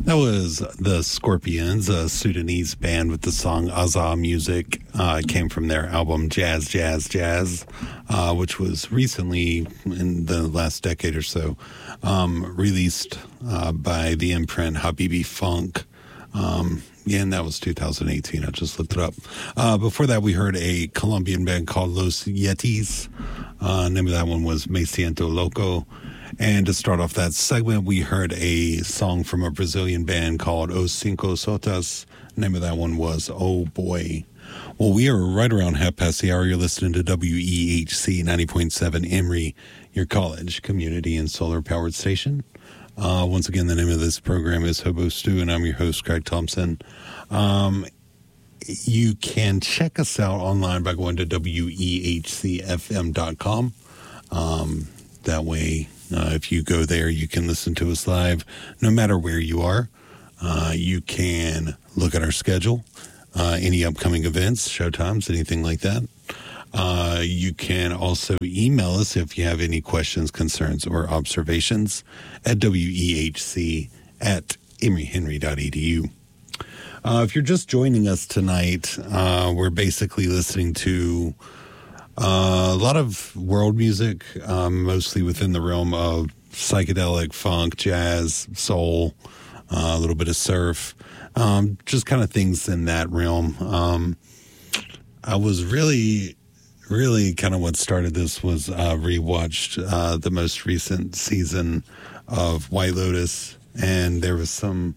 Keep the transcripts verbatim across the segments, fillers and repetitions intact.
That was the Scorpions, a Sudanese band with the song Azah Music. Uh, it came from their album Jazz, Jazz, Jazz, uh, which was recently, in the last decade or so, um, released uh, by the imprint Habibi Funk. Um, yeah, and that was two thousand eighteen. I just looked it up. Uh, before that, we heard a Colombian band called Los Yetis. Uh, name of that one was Me Siento Loco. And to start off that segment, we heard a song from a Brazilian band called Os Cinco Sotas. The name of that one was Oh Boy. Well, we are right around half past the hour. You're listening to W E H C ninety point seven Emory, your college, community, and solar-powered station. Uh, once again, the name of this program is Hobo Stew, and I'm your host, Craig Thompson. Um, you can check us out online by going to W E H C F M dot com. Um, that way... Uh, if you go there, you can listen to us live no matter where you are. Uh, you can look at our schedule, uh, any upcoming events, showtimes, anything like that. Uh, you can also email us if you have any questions, concerns, or observations at W E H C at emory henry dot e d u. Uh, if you're just joining us tonight, uh, we're basically listening to Uh, a lot of world music, um, mostly within the realm of psychedelic, funk, jazz, soul, uh, a little bit of surf, um, just kind of things in that realm. Um, I was really, really kind of what started this was uh, rewatched uh, the most recent season of White Lotus, and there was some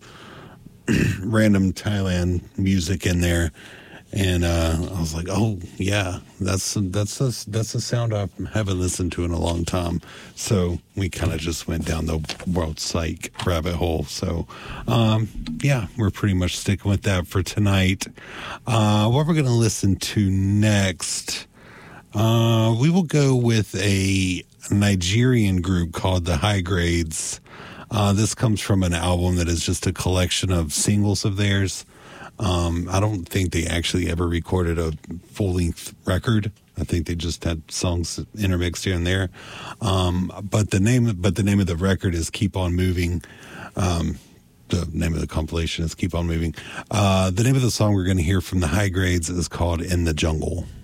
random Thailand music in there. And uh, I was like, "Oh yeah, that's that's a, that's a sound I haven't listened to in a long time." So we kind of just went down the world psych rabbit hole. So um, yeah, we're pretty much sticking with that for tonight. Uh, what we're going to listen to next, uh, we will go with a Nigerian group called the High Grades. Uh, this comes from an album that is just a collection of singles of theirs. Um, I don't think they actually ever recorded a full-length record. I think they just had songs intermixed here and there. Um, but the name, but the name of the record is "Keep on Moving." Um, the name of the compilation is "Keep on Moving." Uh, the name of the song we're going to hear from the High Grades is called "In the Jungle."